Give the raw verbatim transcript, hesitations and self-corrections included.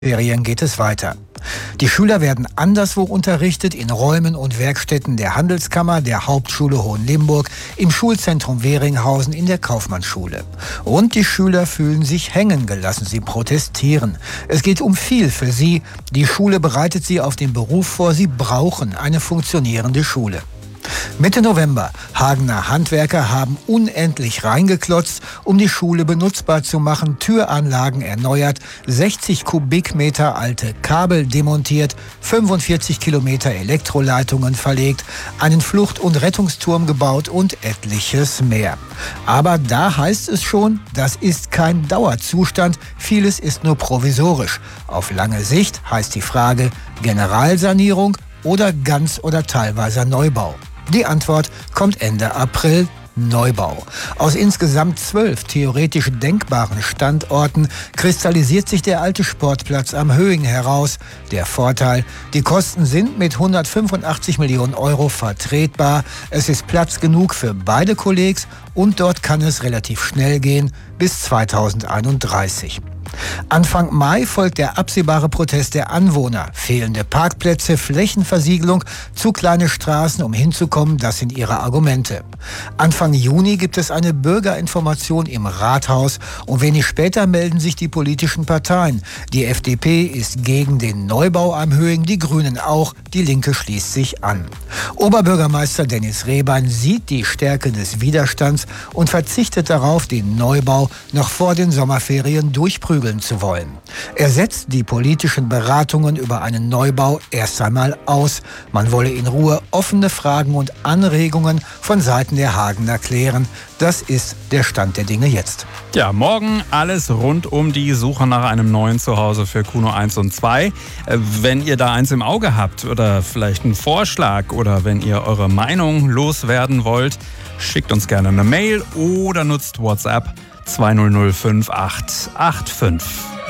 Ferien geht es weiter. Die Schüler werden anderswo unterrichtet, in Räumen und Werkstätten der Handelskammer, der Hauptschule Hohenlimburg, im Schulzentrum Weringhausen, in der Kaufmannsschule. Und die Schüler fühlen sich hängen gelassen, sie protestieren. Es geht um viel für sie. Die Schule bereitet sie auf den Beruf vor, sie brauchen eine funktionierende Schule. Mitte November. Hagener Handwerker haben unendlich reingeklotzt, um die Schule benutzbar zu machen, Türanlagen erneuert, sechzig Kubikmeter alte Kabel demontiert, fünfundvierzig Kilometer Elektroleitungen verlegt, einen Flucht- und Rettungsturm gebaut und etliches mehr. Aber da heißt es schon, das ist kein Dauerzustand, vieles ist nur provisorisch. Auf lange Sicht heißt die Frage Generalsanierung oder ganz oder teilweiser Neubau. Die Antwort kommt Ende April. Neubau. Aus insgesamt zwölf theoretisch denkbaren Standorten kristallisiert sich der alte Sportplatz am Höing heraus. Der Vorteil, die Kosten sind mit hundertfünfundachtzig Millionen Euro vertretbar. Es ist Platz genug für beide Kollegs und dort kann es relativ schnell gehen, bis zweitausendeinunddreißig. Anfang Mai folgt der absehbare Protest der Anwohner. Fehlende Parkplätze, Flächenversiegelung, zu kleine Straßen, um hinzukommen, das sind ihre Argumente. Anfang Juni gibt es eine Bürgerinformation im Rathaus und wenig später melden sich die politischen Parteien. Die F D P ist gegen den Neubau am Höing, die Grünen auch, die Linke schließt sich an. Oberbürgermeister Dennis Rehbein sieht die Stärke des Widerstands und verzichtet darauf, den Neubau noch vor den Sommerferien durchprügeln zu wollen. Er setzt die politischen Beratungen über einen Neubau erst einmal aus. Man wolle in Ruhe offene Fragen und Anregungen von Seiten der Hagener klären. Das ist der Stand der Dinge jetzt. Ja, morgen alles rund um die Suche nach einem neuen Zuhause für Kuno eins und zwei. Wenn ihr da eins im Auge habt oder vielleicht einen Vorschlag oder wenn ihr eure Meinung loswerden wollt, schickt uns gerne eine Mail oder nutzt WhatsApp zwei null null fünf acht acht fünf.